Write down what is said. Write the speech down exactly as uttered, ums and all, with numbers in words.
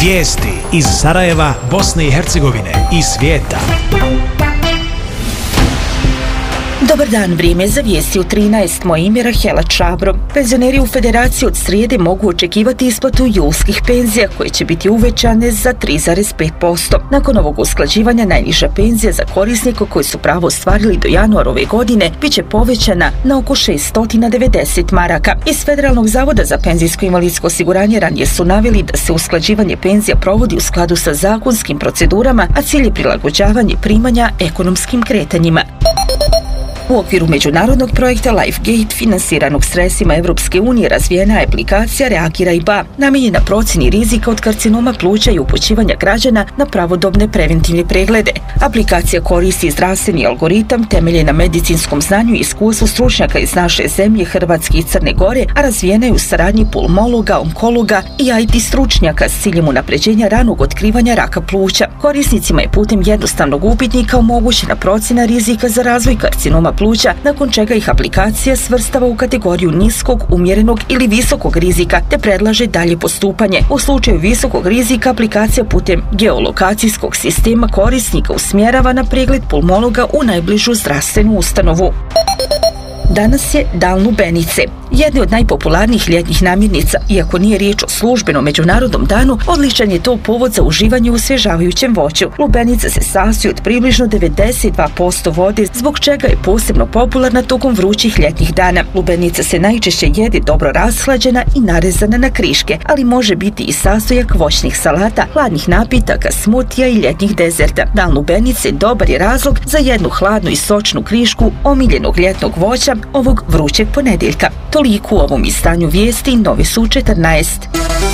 Vijesti iz Sarajeva, Bosne i Hercegovine i svijeta. Dobar dan, vrijeme za vijesti u trinaest. Moje ime je Rahela Čabro. Penzioneri u Federaciji od srijede mogu očekivati isplatu julskih penzija koje će biti uvećane za tri zarez pet posto. Nakon ovog usklađivanja najniža penzija za korisnike koji su pravo ostvarili do januara ove godine bit će povećana na oko šeststo devedeset maraka. Iz Federalnog zavoda za penzijsko i invalidsko osiguranje ranije su naveli da se usklađivanje penzija provodi u skladu sa zakonskim procedurama, a cilj je prilagođavanje primanja ekonomskim kretanjima. U okviru međunarodnog projekta LifeGate, finansiranog sredstvima Evropske unije, razvijena je aplikacija Reagira i ba, namijenjena procjeni rizika od karcinoma pluća i upućivanja građana na pravodobne preventivne preglede. Aplikacija koristi zdravstveni algoritam temeljen na medicinskom znanju i iskustvu stručnjaka iz naše zemlje, Hrvatske i Crne Gore, a razvijena je u saradnji pulmologa, onkologa i I T stručnjaka s ciljem unapređenja ranog otkrivanja raka pluća. Korisnicima je putem jednostavnog upitnika omogućena procjena rizika za razvoj karcinoma pluća, nakon čega ih aplikacija svrstava u kategoriju niskog, umjerenog ili visokog rizika te predlaže dalje postupanje. U slučaju visokog rizika aplikacija putem geolokacijskog sistema korisnika usmjerava na pregled pulmologa u najbližu zdravstvenu ustanovu. Danas je Dan lubenice, jedne od najpopularnijih ljetnih namirnica. Iako nije riječ o službenom međunarodnom danu, odličan je to povod za uživanje u osvježavajućem voću. Lubenica se sastoji od približno devedeset dva posto vode, zbog čega je posebno popularna tokom vrućih ljetnih dana. Lubenica se najčešće jede dobro rashlađena i narezana na kriške, ali može biti i sastojak voćnih salata, hladnih napitaka, smutija i ljetnih dezerta. Dan lubenice dobar je razlog za jednu hladnu i sočnu krišku omiljenog ljetnog voća ovog vrućeg ponedjeljka. Toliko u ovom izdanju vijesti, Novi su četrnaest.